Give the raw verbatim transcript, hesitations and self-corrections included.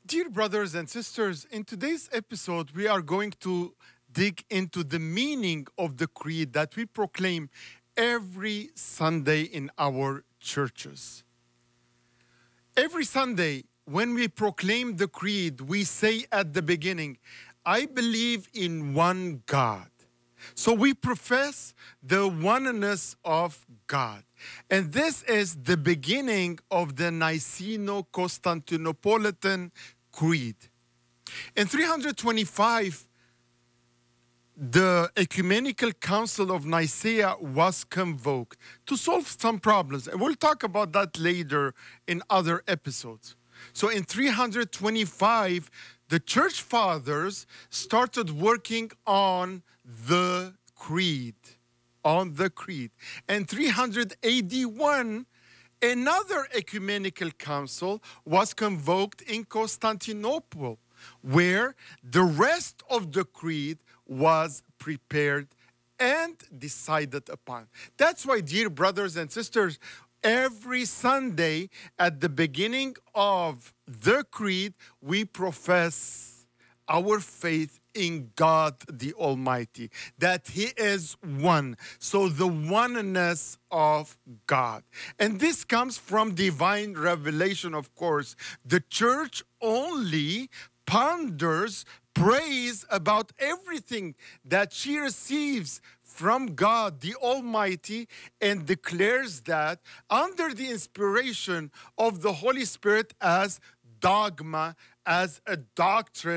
Dear brothers and sisters, in today's episode, we are going to dig into the meaning of the creed that we proclaim every Sunday in our churches. Every Sunday, when we proclaim the creed, we say at the beginning, I believe in one God. So we profess the oneness of God. And this is the beginning of the Niceno-Constantinopolitan Creed. In three twenty-five, the Ecumenical Council of Nicaea was convoked to solve some problems. And we'll talk about that later in other episodes. So in three twenty-five, the church fathers started working on the creed, on the creed. And three eighty-one, another ecumenical council was convoked in Constantinople, where the rest of the creed was prepared and decided upon. That's why, dear brothers and sisters, every Sunday at the beginning of the creed, we profess our faith in God the Almighty, that He is one. So the oneness of God. And this comes from divine revelation, of course. The church only ponders praise about everything that she receives from God the Almighty and declares that under the inspiration of the Holy Spirit as dogma, as a doctrine.